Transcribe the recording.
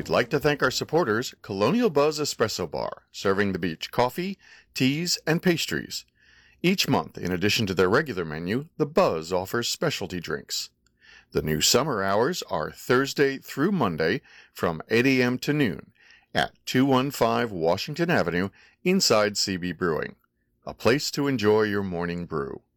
We'd like to thank our supporters, Colonial Buzz Espresso Bar, serving the beach coffee, teas, and pastries. Each month, in addition to their regular menu, the Buzz offers specialty drinks. The new summer hours are Thursday through Monday from 8 a.m. to noon at 215 Washington Avenue inside CB Brewing. A place to enjoy your morning brew.